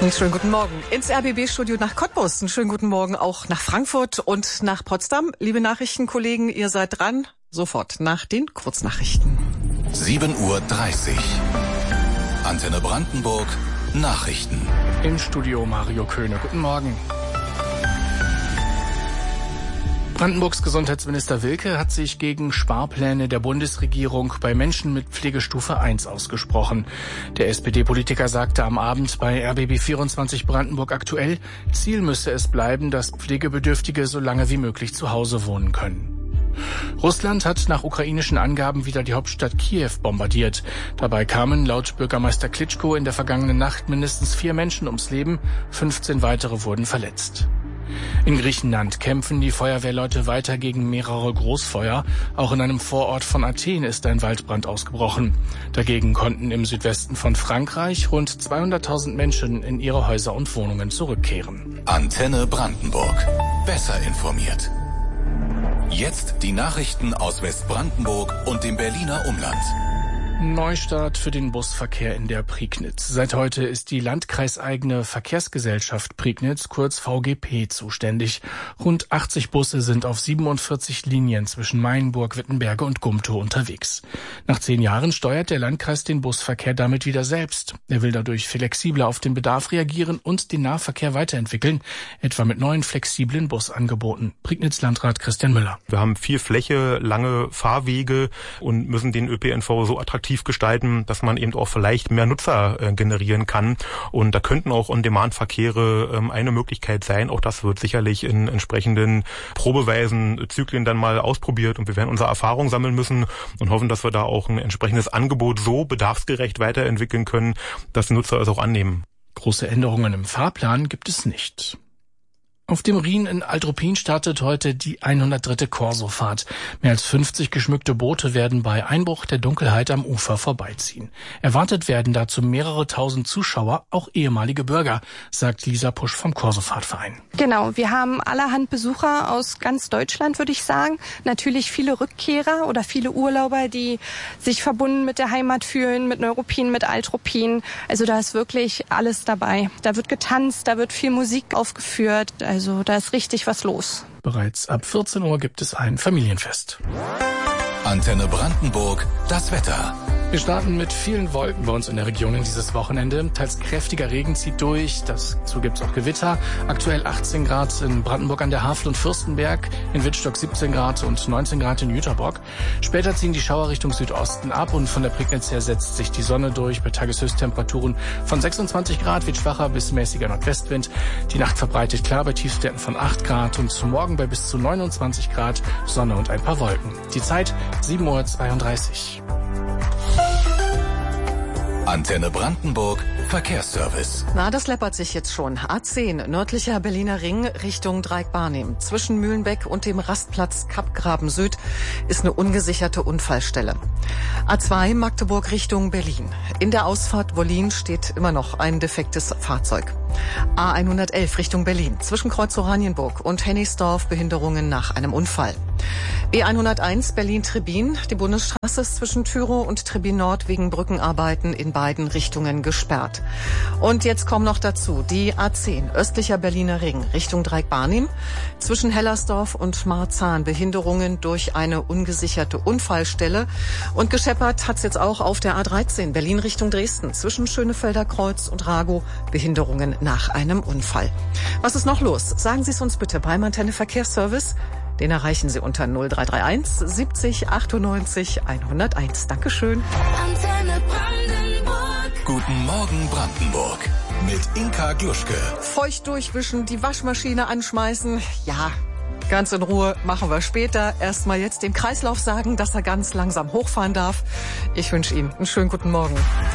Einen schönen guten Morgen ins RBB-Studio nach Cottbus. Einen schönen guten Morgen auch nach Frankfurt und nach Potsdam. Liebe Nachrichtenkollegen, ihr seid dran. Sofort nach den Kurznachrichten. 7:30 Uhr. Antenne Brandenburg. Nachrichten. Im Studio Mario Köhne. Guten Morgen. Brandenburgs Gesundheitsminister Wilke hat sich gegen Sparpläne der Bundesregierung bei Menschen mit Pflegestufe 1 ausgesprochen. Der SPD-Politiker sagte am Abend bei RBB24 Brandenburg aktuell, Ziel müsse es bleiben, dass Pflegebedürftige so lange wie möglich zu Hause wohnen können. Russland hat nach ukrainischen Angaben wieder die Hauptstadt Kiew bombardiert. Dabei kamen laut Bürgermeister Klitschko in der vergangenen Nacht mindestens 4 Menschen ums Leben, 15 weitere wurden verletzt. In Griechenland kämpfen die Feuerwehrleute weiter gegen mehrere Großfeuer. Auch in einem Vorort von Athen ist ein Waldbrand ausgebrochen. Dagegen konnten im Südwesten von Frankreich rund 200.000 Menschen in ihre Häuser und Wohnungen zurückkehren. Antenne Brandenburg. Besser informiert. Jetzt die Nachrichten aus Westbrandenburg und dem Berliner Umland. Neustart für den Busverkehr in der Prignitz. Seit heute ist die landkreiseigene Verkehrsgesellschaft Prignitz, kurz VGP, zuständig. Rund 80 Busse sind auf 47 Linien zwischen Mainburg, Wittenberge und Gumtow unterwegs. Nach 10 Jahren steuert der Landkreis den Busverkehr damit wieder selbst. Er will dadurch flexibler auf den Bedarf reagieren und den Nahverkehr weiterentwickeln, etwa mit neuen flexiblen Busangeboten. Prignitz-Landrat Christian Müller. Wir haben viel Fläche, lange Fahrwege und müssen den ÖPNV so attraktiv gestalten, dass man eben auch vielleicht mehr Nutzer generieren kann. Und da könnten auch On-Demand-Verkehre eine Möglichkeit sein. Auch das wird sicherlich in entsprechenden probeweisen Zyklen dann mal ausprobiert. Und wir werden unsere Erfahrung sammeln müssen und hoffen, dass wir da auch ein entsprechendes Angebot so bedarfsgerecht weiterentwickeln können, dass die Nutzer es auch annehmen. Große Änderungen im Fahrplan gibt es nicht. Auf dem Rhin in Altruppin startet heute die 103. Corso-Fahrt. Mehr als 50 geschmückte Boote werden bei Einbruch der Dunkelheit am Ufer vorbeiziehen. Erwartet werden dazu mehrere tausend Zuschauer, auch ehemalige Bürger, sagt Lisa Pusch vom Corso-Fahrtverein. Genau, wir haben allerhand Besucher aus ganz Deutschland, würde ich sagen. Natürlich viele Rückkehrer oder viele Urlauber, die sich verbunden mit der Heimat fühlen, mit Neuruppin, mit Altruppin. Also da ist wirklich alles dabei. Da wird getanzt, da wird viel Musik aufgeführt. Also da ist richtig was los. Bereits ab 14 Uhr gibt es ein Familienfest. Antenne Brandenburg, das Wetter. Wir starten mit vielen Wolken bei uns in der Region in dieses Wochenende. Teils kräftiger Regen zieht durch, dazu gibt es auch Gewitter. Aktuell 18 Grad in Brandenburg an der Havel und Fürstenberg, in Wittstock 17 Grad und 19 Grad in Jüterbock. Später ziehen die Schauer Richtung Südosten ab und von der Prignitz her setzt sich die Sonne durch bei Tageshöchsttemperaturen von 26 Grad, wird schwacher bis mäßiger Nordwestwind. Die Nacht verbreitet klar bei Tiefstwerten von 8 Grad und morgen bei bis zu 29 Grad, Sonne und ein paar Wolken. Die Zeit 7:32 Uhr. Antenne Brandenburg, Verkehrsservice. Na, das läppert sich jetzt schon. A10, nördlicher Berliner Ring, Richtung Dreieck-Barnim. Zwischen Mühlenbeck und dem Rastplatz Kappgraben Süd ist eine ungesicherte Unfallstelle. A2, Magdeburg Richtung Berlin. In der Ausfahrt Wollin steht immer noch ein defektes Fahrzeug. A111 Richtung Berlin. Zwischen Kreuz Oranienburg und Hennigsdorf Behinderungen nach einem Unfall. B101 Berlin-Trebin. Die Bundesstraße ist zwischen Thürow und Trebin Nord wegen Brückenarbeiten in beiden Richtungen gesperrt. Und jetzt kommen noch dazu die A10 östlicher Berliner Ring Richtung Dreieck-Barnim. Zwischen Hellersdorf und Marzahn Behinderungen durch eine ungesicherte Unfallstelle. Und gescheppert hat's jetzt auch auf der A13 Berlin Richtung Dresden. Zwischen Schönefelder Kreuz und Ragow Behinderungen nach einem Unfall. Was ist noch los? Sagen Sie es uns bitte beim Antenne Verkehrsservice. Den erreichen Sie unter 0331 70 98 101. Dankeschön. Antenne Brandenburg. Guten Morgen Brandenburg. Mit Inka Gluschke. Feucht durchwischen, die Waschmaschine anschmeißen. Ja, ganz in Ruhe machen wir später. Erstmal jetzt dem Kreislauf sagen, dass er ganz langsam hochfahren darf. Ich wünsche Ihnen einen schönen guten Morgen.